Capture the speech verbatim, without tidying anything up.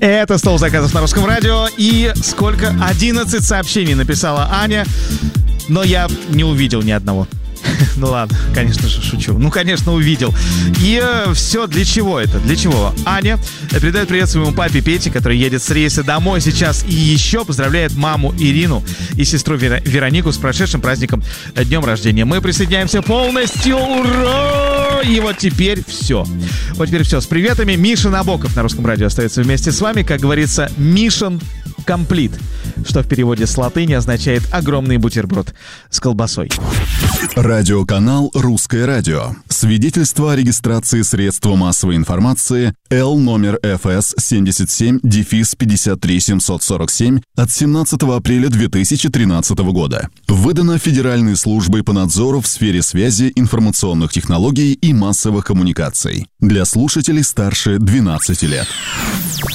Это «Стол заказов» на Русском радио. И сколько? одиннадцать сообщений написала Аня, но я не увидел ни одного. Ну ладно, конечно же, шучу. Ну, конечно, увидел. И э, все для чего это? Для чего? Аня передает привет своему папе Пете, который едет с рейса домой сейчас. И еще поздравляет маму Ирину и сестру Вера- Веронику с прошедшим праздником, э, днем рождения. Мы присоединяемся полностью. Ура! И вот теперь все. Вот теперь все. С приветами. Миша Набоков на Русском радио остается вместе с вами. Как говорится, Mission Complete, что в переводе с латыни означает «огромный бутерброд с колбасой». Радиоканал «Русское радио». Свидетельство о регистрации средства массовой информации Л номер эф эс семьдесят семь пятьдесят три семьсот сорок семь от семнадцатого апреля две тысячи тринадцатого года. Выдано Федеральной службой по надзору в сфере связи, информационных технологий и массовых коммуникаций. Для слушателей старше двенадцати лет.